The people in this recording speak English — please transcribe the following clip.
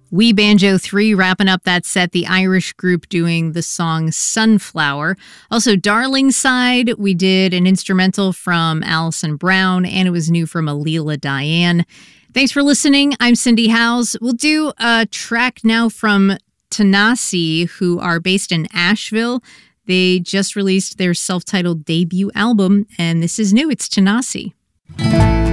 We Banjo 3 wrapping up that set, the Irish group doing the song Sunflower. Also, Darling Side, we did an instrumental from Alison Brown, and it was new from Alila Diane. Thanks for listening. I'm Cindy Howes. We'll do a track now from Tanasi, who are based in Asheville. They just released their self-titled debut album, and this is new. It's Tanasi.